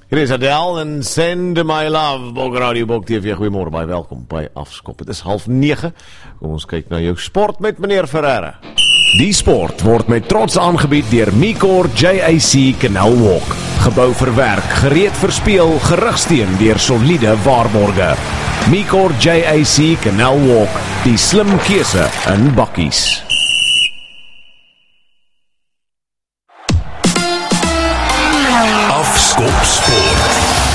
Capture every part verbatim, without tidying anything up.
Hier is Adele en Send My Love, Bok Radio, Bok T V, goeiemôre, baie welkom by Afskop. Het is half nege, kom ons kyk na jou sport met meneer Ferreira. Die sport word met trots aangebied deur Micor J A C Canal Walk. Gebou vir werk, gereed vir speel, gerugsteun deur soliede waarborge. Micor J A C Canal Walk, die slim keuse in bakkies. Afskop Sport.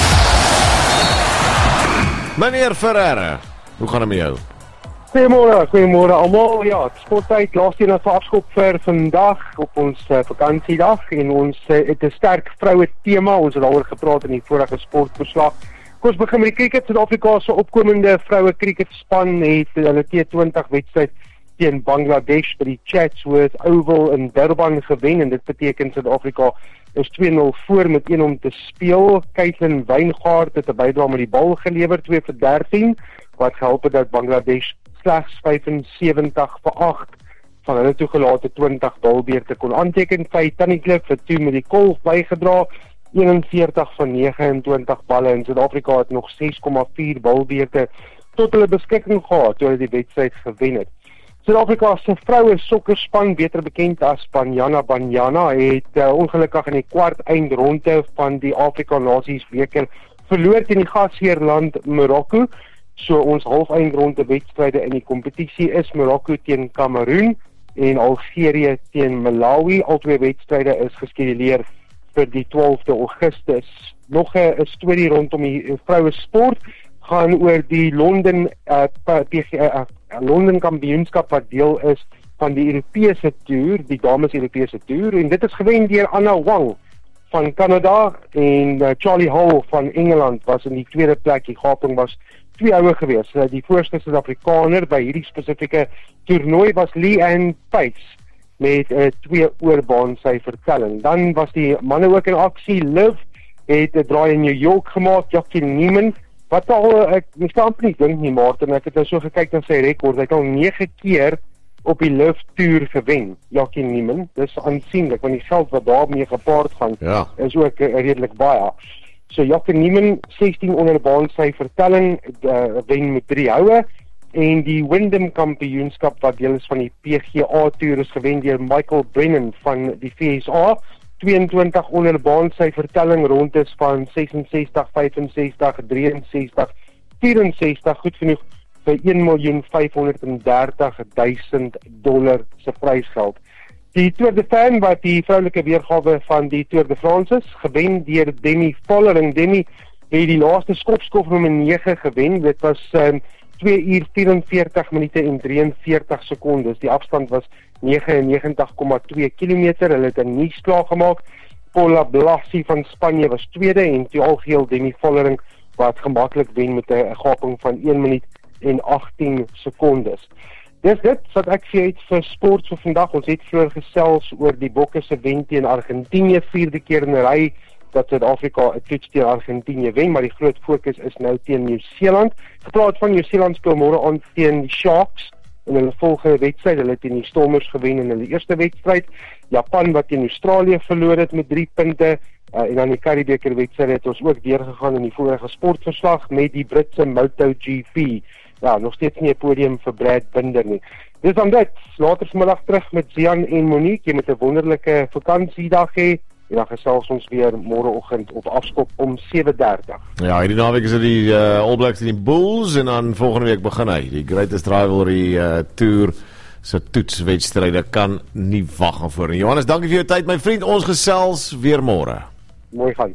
Meneer Ferreira, hoe gaan het met jou? Goeiemôre, goeiemôre almal. Ja, sporttyd, laaste een van afskop vir vandag op ons uh, vakansiedag en ons uh, het 'n sterk vroue tema. Ons het daaroor gepraat in die vorige sportverslag. Kom ons begin met die cricket. Suid-Afrika se opkomende vroue cricketspan het hulle T twintig wedstryd teen Bangladesh by die Chatsworth Oval in Durban gewen en dit beteken Suid-Afrika is twee nul voor met een om te speel. Caitlin Wyngaard het 'n bydrae met die bal gelewer, twee vir dertien, wat gehelp het dat Bangladesh slegs vyfensewentig vir agt van hulle toegelate twintig balbeurte kon aanteken. Faye Tunnicliffe het toe met die kolf bygedra, eenenveertig van negenentwintig balle en Suid-Afrika het nog ses komma vier balbeurte tot hulle beskikking gehad toe hulle die wedstryd gewen het. Suid-Afrika se vroue sokkerspan, beter bekend as Banyana Banyana, het uh, ongelukkig in die kwart eindronde van die Afrika Nasies beker verloor teen die gasheerland Marokko. So ons halfeindronde wedstryde in die kompetisie is Marokko teen Kameroen en Algerië teen Malawi. Al twee wedstryde is geskeduleer vir die twaalfde Augustus. Nog 'n storie rondom die vroue sport gaan oor die Londen uh, uh, Londen kampioenskap wat deel is van die Europese toer, die dames Europese toer, en dit is gewen deur Anna Wang van Canada en uh, Charlie Hall van Engeland was in die tweede plek. Die gaping was twee oue gewees. Uh, die voorste Suid-Afrikaner by hierdie spesifieke toernooi was Leanne Pace met 'n uh, twee oorbaan sy vertelling. Dan was die manne ook in aksie. Liv het 'n draai in New York gemaak. Joaquin Niemann, wat al, ek miskamp nie dink nie, Martin, ek het nou so gekyk na sy rekord, hy het al nege keer op die Liv toer gewen, Joaquin Niemann. Dis aansienlik, want die geld wat daarmee gepaard gaan, ja, is ook uh, redelik baie. So Joaquin Niemann, sestien onder baan sy vertelling, uh, wen met drie houe, en die Wyndham kampioenskap wat deel is van die P G A toer is gewen deur Michael Brennan van die V S A, tweeëntwintig onder baan sy vertelling, rondes van sesensestig, vyfensestig, drieënsestig, vierensestig, goed genoeg vir een miljoen vyfhonderddertig duisend dollar se prysgeld. Die Tour de France, wat die vroulike weergawe van die Tour de France is, gewen deur Demi Vollering. Demi het die laaste skopskof nommer nege gewen. Dit was um, twee uur vyfenveertig minute en drieënveertig sekondes. Die afstand was negenennegentig komma twee kilometer. Hulle het 'n nuus klaar gemaak. Paula Blasi van Spanje was tweede en toe algeheel Demi Vollering wat gemaklik wen met 'n gaping van een minuut en agttien sekondes. Dis dit wat ek vir het vir sport vir vandag. Ons het vroeër gesels oor die Bokke se wen teen Argentinië, vierde keer in 'n ry dat Suid-Afrika 'n toets teen Argentinië wen, maar die groot fokus is nou teen Nieu-Seeland. Gepraat van Nieu-Seeland speel môre aan teen die Sharks in hulle volgende wedstryd. Hulle het teen die Stormers gewen in hulle eerste wedstryd. Japan wat teen Australië verloor het met drie punte. Uh, en dan die Currie-beker wedstryd het ons ook deurgegaan in die vorige sportverslag met die Britse MotoGP. Ja, nog steeds nie 'n podium vir Brad Binder nie. Dis dan dit. Later vanmiddag terug met Zian en Monique. Jy moet 'n wonderlike vakansiedag hê. En dan gesels ons weer môreoggend op Afskop om sewe dertig. Ja, hierdie naweek is dit die uh, All Blacks en die Bulls en dan volgende week begin hy. Die Greatest Rivalry uh, Tour se toetswedstryde kan nie wag aan voor. En Johannes, dankie vir jou tyd my vriend. Ons gesels weer môre. Mooi gaan.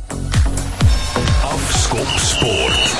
Afskop Sport.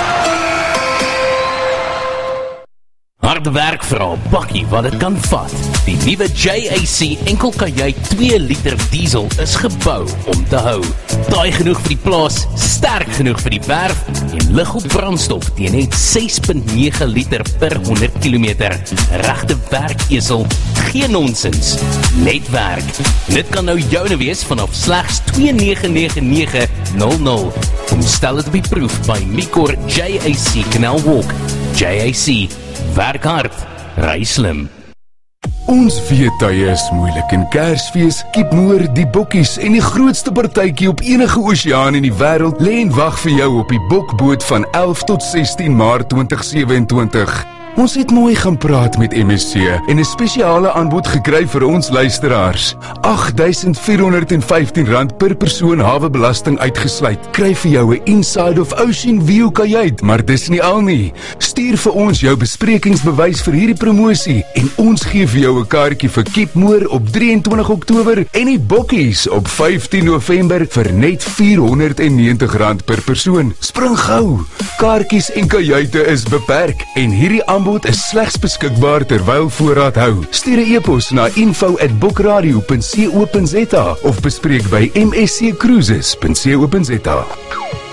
Harde werk vir 'n bakkie wat dit kan vat. Die nuwe J A C enkel kan jy twee liter diesel is gebou om te hou. Taai genoeg vir die plaas, sterk genoeg vir die werf en lig op brandstof teen net ses komma nege liter per honderd kilometer. Regte werkesel, geen nonsens, net werk. Dit kan nou joune wees vanaf slegs twee nege nege nege nul nul. Kom stel dit op die proef by Micor J A C Canal Walk. J A C, werk hard, ry slim. Ons weet tye is moeilik en Kersfees, Kipmoor, die bokkies en die grootste partytjie op enige oseaan in die wêreld lê en wag vir jou op die bokboot van elf tot sestien Maart twintig sewe-en-twintig. Ons het mooi gaan praat met M S C en 'n spesiale aanbod gekry vir ons luisteraars. agt duisend vier honderd en vyftien rand per persoon hawebelasting uitgesluit. Kry vir jou 'n Inside of Ocean View kajuit, maar dis nie al nie. Stuur vir ons jou besprekingsbewys vir hierdie promosie en ons gee vir jou 'n kaartjie vir Kipmoor op drie en twintig Oktober en die Bokkies op vyftien November vir net vier honderd en negentig rand per persoon. Spring gou. Kaartjies en kajuite is beperk en hierdie aanbod Aanbod is slegs beskikbaar terwyl voorraad hou. Stuur 'n e-pos na info at bookradio punt co punt za of bespreek by m s c cruises punt co punt za.